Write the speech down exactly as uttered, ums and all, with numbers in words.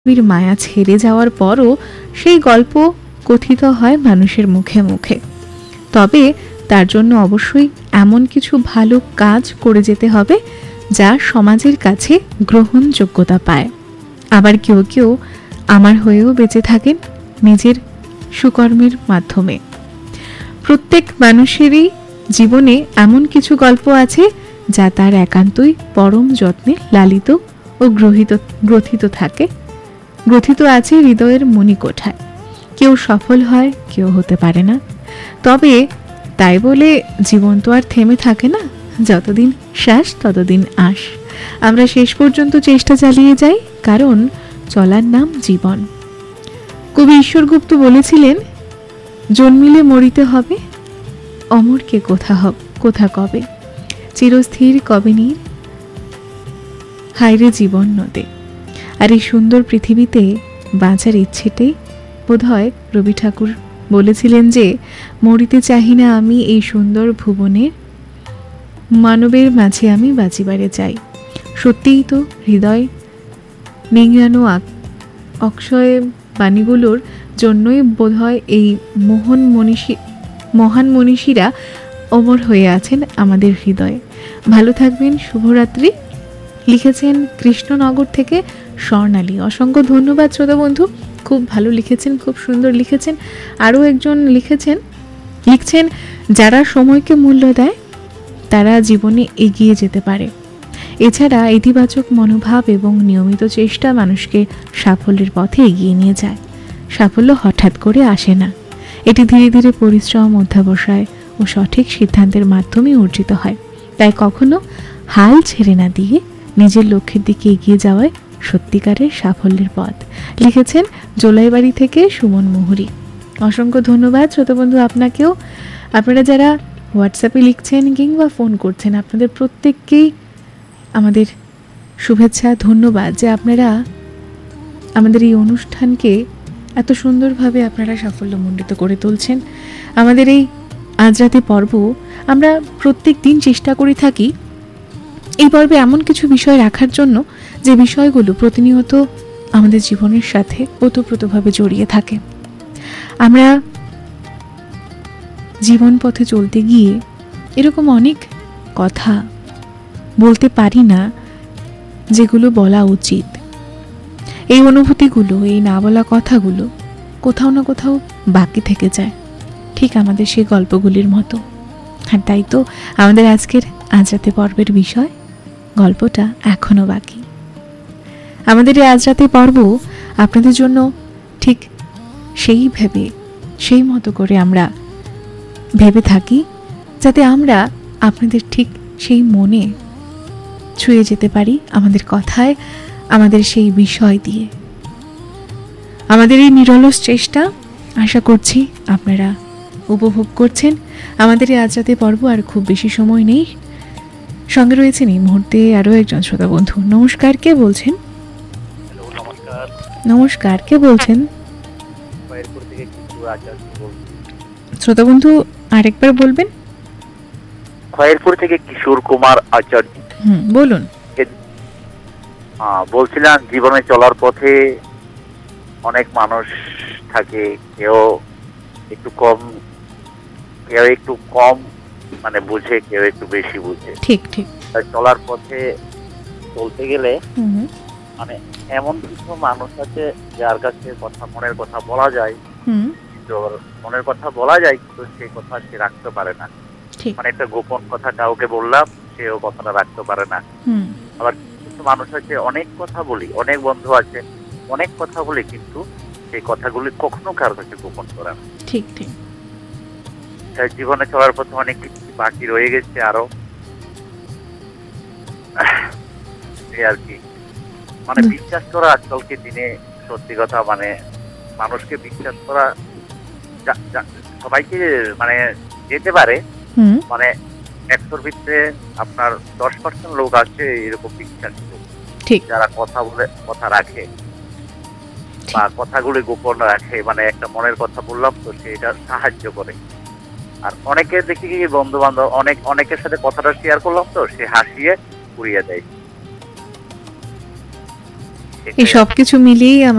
পৃথিবীর মায়া ছেড়ে যাওয়ার পরও সেই গল্প কথিত হয় মানুষের মুখে মুখে। তবে তার জন্য অবশ্যই এমন কিছু ভালো কাজ করে যেতে হবে যা সমাজের কাছে গ্রহণযোগ্যতা পায়। আবার কেউ কেউ আমার হয়েও বেঁচে থাকেন নিজের সুকর্মের মাধ্যমে। প্রত্যেক মানুষেরই জীবনে এমন কিছু গল্প আছে যা তার একান্তই পরম যত্নে লালিত ও গ্রহিত গ্রথিত থাকে গ্রথিত আছে হৃদয়ের মণিকোঠায়। কেউ সফল হয়, কেউ হতে পারে না। তবে তাই বলে জীবন তো আর থেমে থাকে না। যতদিন শ্বাস ততদিন আশ। আমরা শেষ পর্যন্ত চেষ্টা চালিয়ে যাই, কারণ চলার নাম জীবন। কবি ঈশ্বরগুপ্ত বলেছিলেন, জন্মিলে মরিতে হবে, অমরকে কোথা হব কোথা কবে, চিরস্থির কবে নীর হায়রে জীবন নদে। আর এই সুন্দর পৃথিবীতে বাঁচার ইচ্ছেতেই বোধহয় রবি ঠাকুর বলেছিলেন যে, মরিতে চাহি না আমি এই সুন্দর ভুবনের, মানবের মাঝে আমি বাঁচিবারে চাই। সত্যিই তো হৃদয় নিংড়ানো অক্ষয় বাণীগুলোর জন্যই বোধহয় এই মোহন মনীষী মহান মনীষীরা অমর হয়ে আছেন আমাদের হৃদয়ে। ভালো থাকবেন, শুভরাত্রি। লিখেছেন কৃষ্ণনগর থেকে স্বর্ণালী। অসংখ্য ধন্যবাদ শ্রোতা বন্ধু, খুব ভালো লিখেছেন, খুব সুন্দর লিখেছেন। আরও একজন লিখেছেন লিখছেন যারা সময়কে মূল্য দেয় তারা জীবনে এগিয়ে যেতে পারে। এছাড়া ইতিবাচক মনোভাব এবং নিয়মিত চেষ্টা মানুষকে সাফল্যের পথে এগিয়ে নিয়ে যায়। সাফল্য হঠাৎ করে আসে না, এটি ধীরে ধীরে পরিশ্রম, অধ্যবসায় ও সঠিক সিদ্ধান্তের মাধ্যমে অর্জিত হয়। তাই কখনো হাল ছেড়ে না দিয়ে নিজের লক্ষ্যের দিকে এগিয়ে যাওয়ায় সত্যিকারের সাফল্যের পথ। লিখেছেন জোলাইবাড়ি থেকে সুমন মুহুরী। অসংখ্য ধন্যবাদ শ্রোতা বন্ধু আপনাকেও। আপনারা যারা হোয়াটসঅ্যাপে লিখছেন কিংবা ফোন করছেন, আপনাদের প্রত্যেককেই আমাদের শুভেচ্ছা, ধন্যবাদ যে আপনারা আমাদের এই অনুষ্ঠানকে এত সুন্দরভাবে আপনারা সাফল্যমণ্ডিত করে তুলছেন। আমাদের এই আজ রাতে পর্ব আমরা প্রত্যেক দিন চেষ্টা করে থাকি এই পর্বে এমন কিছু বিষয় রাখার জন্য যে বিষয়গুলো প্রতিনিয়ত আমাদের জীবনের সাথে ওতপ্রোতভাবে জড়িয়ে থাকে। আমরা জীবন পথে চলতে গিয়ে এরকম অনেক কথা বলতে পারি না যেগুলো বলা উচিত। এই অনুভূতিগুলো, এই না বলা কথাগুলো কোথাও না কোথাও বাকি থেকে যায়, ঠিক আমাদের সেই গল্পগুলির মতো। আর তাই তো আমাদের আজকের আজ রাতে পর্বের বিষয়, গল্পটা এখনো বাকি। আমাদের এই আজ রাতে পর্ব আপনাদের জন্য ঠিক সেই ভেবে সেই মতো করে আমরা ভেবে থাকি, যাতে আমরা আপনাদের ঠিক সেই মনে ছুঁয়ে যেতে পারি আমাদের কথায়, আমাদের সেই বিষয় দিয়ে। আমাদের এই নিরলস চেষ্টা আশা করছি আপনারা উপভোগ করছেন। আমাদের এই আজ রাতে পর্ব আর খুব বেশি সময় নেই। সঙ্গে রয়েছেন এই মুহূর্তে আরও একজন শ্রোতা বন্ধু। নমস্কার, কে বলছেন? নমস্কার। নমস্কার, কে বলছেন? শ্রোতা বন্ধু আরেকবার বলবেন। খয়েরপুর থেকে কিশোর কুমার আচার্য। হুম, বলুন। বলছিলাম, জীবনে চলার পথে অনেক মানুষ থাকে, কেউ একটু কম কেউ একটু কম মানে বুঝে, কেউ একটু বেশি বুঝে। ঠিক ঠিক। চলার পথে চলতে গেলে মানে এমন কিছু মানুষ আছে যার কাছে কথা মনের কথা বলা যায়, কিন্তু মনের কথা বলা যায় কিন্তু সেই কথা সে রাখতে পারে না। মানে একটা গোপন কথা কাউকে বললাম, সেও কথাটা রাখতে পারে না। আবার কিছু মানুষ আছে, অনেক কথা বলি, অনেক বন্ধু আছে, অনেক কথা বলি, কিন্তু সেই কথাগুলি কখনো কারোর কাছে গোপন করে না। ঠিক ঠিক। তাই জীবনে চলার পথে অনেক কিছু বাকি রয়ে গেছে আরো, এই আর কি। মানে বিশ্বাস করা আজকালকে দিনে সত্যি কথা, মানে মানুষকে বিশ্বাস করা সবাইকে মানে যেতে পারে, মানে একশোর ভিতরে আপনার দশ পার্সেন্ট লোক আছে এরকম বিশ্বাস, যারা কথা বলে কথা রাখে বা কথাগুলি গোপন রাখে। মানে একটা মনের কথা বললাম তো সেটা সাহায্য করে। আর অনেকে দেখি কি বন্ধু বান্ধব অনেক অনেকের সাথে কথাটা শেয়ার করলাম তো সে হাসিয়ে উড়িয়ে দেয়। এই সবকিছু মিলিয়েই